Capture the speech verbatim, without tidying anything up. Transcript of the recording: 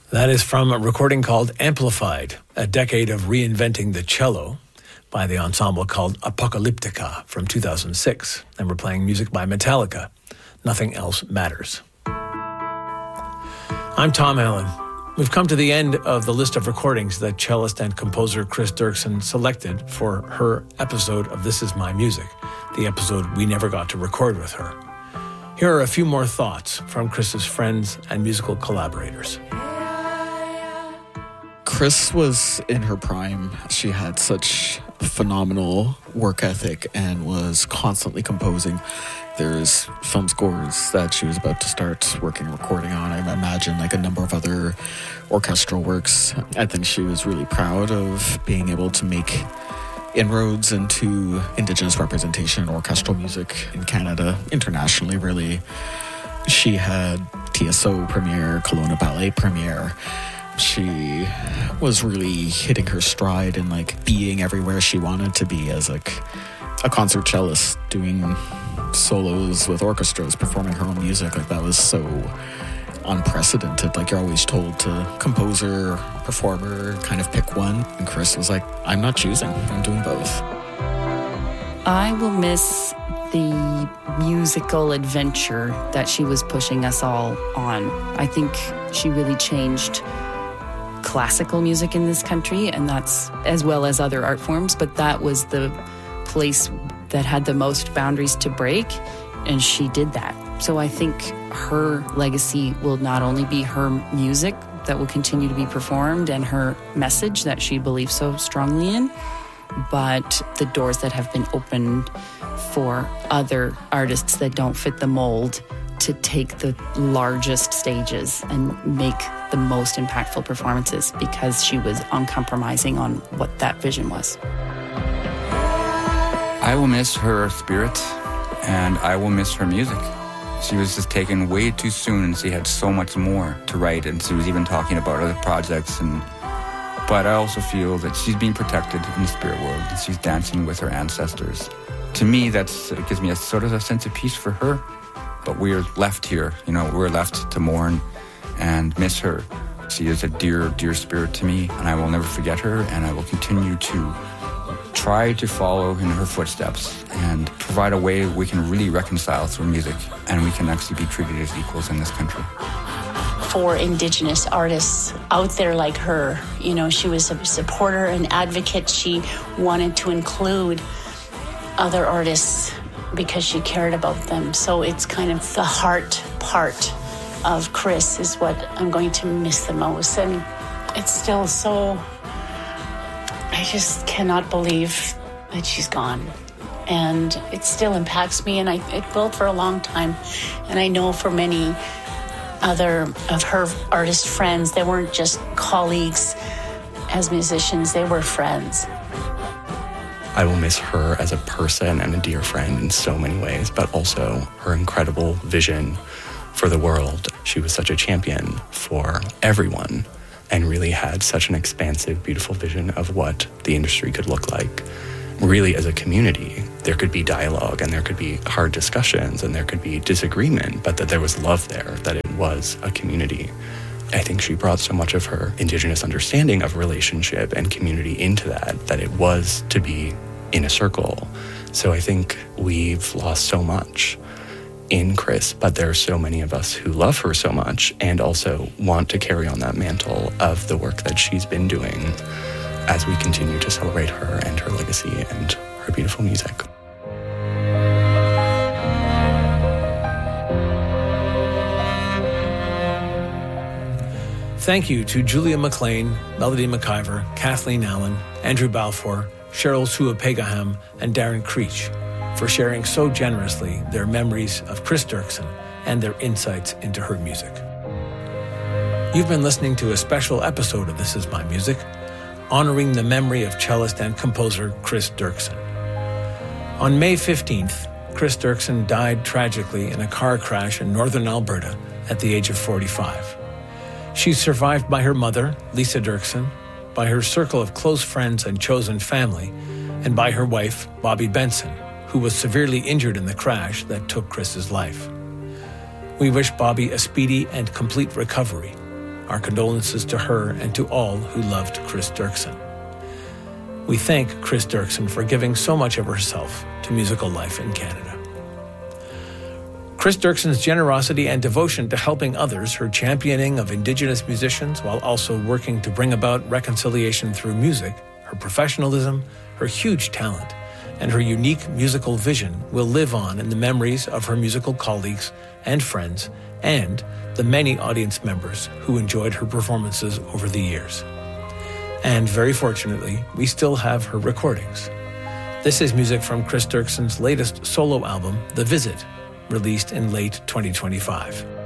That is from a recording called Amplified, a decade of reinventing the cello by the ensemble called Apocalyptica from two thousand six. And we're playing music by Metallica, Nothing Else Matters. I'm Tom Allen. We've come to the end of the list of recordings that cellist and composer Chris Dirksen selected for her episode of This Is My Music, the episode we never got to record with her. Here are a few more thoughts from Chris's friends and musical collaborators. Chris was in her prime. She had such phenomenal work ethic and was constantly composing. There's film scores that she was about to start working recording on. I imagine like a number of other orchestral works. I think she was really proud of being able to make inroads into Indigenous representation in orchestral music in Canada, internationally, really. She had T S O premiere, Kelowna Ballet premiere. She was really hitting her stride and like being everywhere she wanted to be as like a concert cellist, doing solos with orchestras, performing her own music. Like that was so unprecedented. Like you're always told to composer, performer, kind of pick one. And Chris was like, I'm not choosing, I'm doing both. I will miss the musical adventure that she was pushing us all on. I think she really changed classical music in this country, and that's as well as other art forms, but that was the place that had the most boundaries to break, and she did that. So I think her legacy will not only be her music that will continue to be performed and her message that she believes so strongly in, but the doors that have been opened for other artists that don't fit the mold to take the largest stages and make the most impactful performances because she was uncompromising on what that vision was. I will miss her spirit and I will miss her music. She was just taken way too soon and she had so much more to write, and she was even talking about other projects. And but I also feel that she's being protected in the spirit world and she's dancing with her ancestors. To me, that's it gives me a sort of a sense of peace for her. But we're left here, you know, we're left to mourn and miss her. She is a dear, dear spirit to me, and I will never forget her, and I will continue to try to follow in her footsteps and provide a way we can really reconcile through music, and we can actually be treated as equals in this country. For Indigenous artists out there like her, you know, she was a supporter and advocate. She wanted to include other artists because she cared about them. So it's kind of the heart part of Chris is what I'm going to miss the most. And it's still so, I just cannot believe that she's gone. And it still impacts me, and I, it will for a long time. And I know for many other of her artist friends, they weren't just colleagues as musicians, they were friends. I will miss her as a person and a dear friend in so many ways, but also her incredible vision for the world. She was such a champion for everyone and really had such an expansive, beautiful vision of what the industry could look like. Really, as a community, there could be dialogue and there could be hard discussions and there could be disagreement, but that there was love there, that it was a community. I think she brought so much of her Indigenous understanding of relationship and community into that, that it was to be in a circle. So I think we've lost so much in Chris, but there are so many of us who love her so much and also want to carry on that mantle of the work that she's been doing as we continue to celebrate her and her legacy and her beautiful music. Thank you to Julia McLean, Melody McIver, Kathleen Allen, Andrew Balfour, Cheryl Sua-Pegaham, and Darren Creech for sharing so generously their memories of Chris Dirksen and their insights into her music. You've been listening to a special episode of This Is My Music, honoring the memory of cellist and composer Chris Dirksen. On May fifteenth, Chris Dirksen died tragically in a car crash in northern Alberta at the age of forty-five. She's survived by her mother, Lisa Dirksen, by her circle of close friends and chosen family, and by her wife, Bobby Benson, who was severely injured in the crash that took Chris's life. We wish Bobby a speedy and complete recovery, our condolences to her and to all who loved Chris Dirksen. We thank Chris Dirksen for giving so much of herself to musical life in Canada. Chris Dirksen's generosity and devotion to helping others, her championing of Indigenous musicians while also working to bring about reconciliation through music, her professionalism, her huge talent, and her unique musical vision will live on in the memories of her musical colleagues and friends and the many audience members who enjoyed her performances over the years. And very fortunately, we still have her recordings. This is music from Chris Dirksen's latest solo album, The Visit, released in late twenty twenty-five.